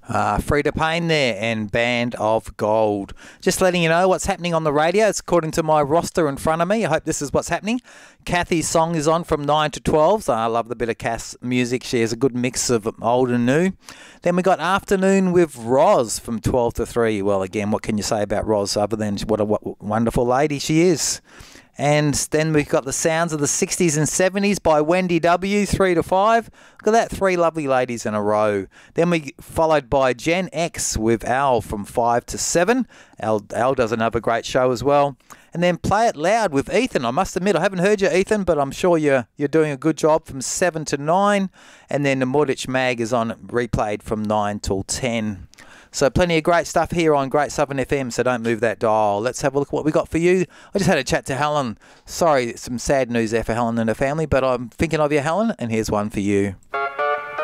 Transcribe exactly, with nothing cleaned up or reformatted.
Uh, Frida Payne there and Band of Gold. Just letting you know what's happening on the radio. It's according to my roster in front of me. I hope this is what's happening. Kathy's song is on from nine to twelve. So I love the bit of Cass music. She has a good mix of old and new. Then we got Afternoon with Roz from twelve to three. Well, again, what can you say about Roz other than what a what wonderful lady she is? And then we've got the sounds of the sixties and seventies by Wendy W, three to five. Look at that, three lovely ladies in a row. Then we followed by Gen X with Al from five to seven. Al, Al does another great show as well. And then Play It Loud with Ethan. I must admit, I haven't heard you, Ethan, but I'm sure you're, you're doing a good job from seven to nine. And then the Moorditch Mag is on replayed from nine till ten. So plenty of great stuff here on Great Southern F M, so don't move that dial. Let's have a look at what we got for you. I just had a chat to Helen. Sorry, some sad news there for Helen and her family, but I'm thinking of you, Helen, and here's one for you.